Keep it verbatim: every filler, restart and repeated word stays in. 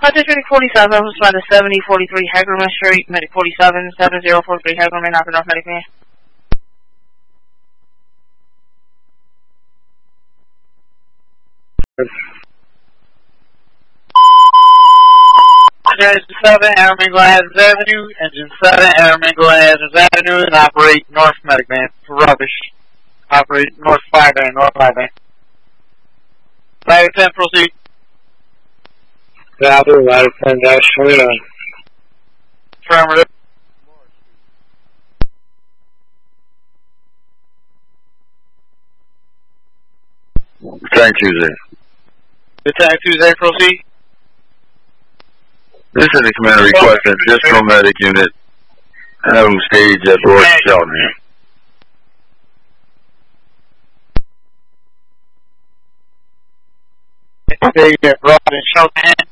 Uh, District forty-seven, respond to seventy forty-three Hagerman Street, Medic forty-seven, seven zero four three Hagerman, knock it off, Medic man. Engine seven, Airman Glass Avenue, Engine seven, Airman Glass Avenue, and operate North Medic man for rubbish. Operate North five band, North five band. Ladder ten, proceed. Ladder, ladder ten dash twenty-nine. Affirmative. Lieutenant Tuesday. Lieutenant Tuesday, proceed. This is the commander requesting additional medic unit. Have them stage at Lord Shelton. Stage at Lord Shelton.